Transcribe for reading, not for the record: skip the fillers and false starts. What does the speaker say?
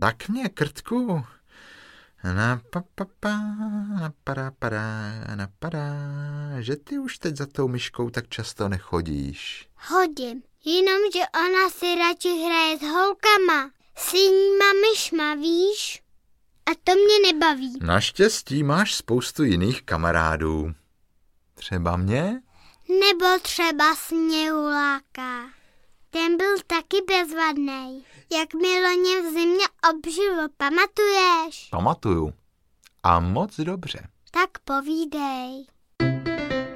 Tak mě, Krtku, napadá, že ty už teď za tou myškou tak často nechodíš. Chodím, jenomže ona si radši hraje s holkama, s jinýma myšma, víš? A to mě nebaví. Naštěstí máš spoustu jiných kamarádů. Třeba mě? Nebo třeba Sněhuláka. Ten byl taky bezvadnej. Jak mi loni v zimě obžilo, pamatuješ? Pamatuju. A moc dobře. Tak povídej.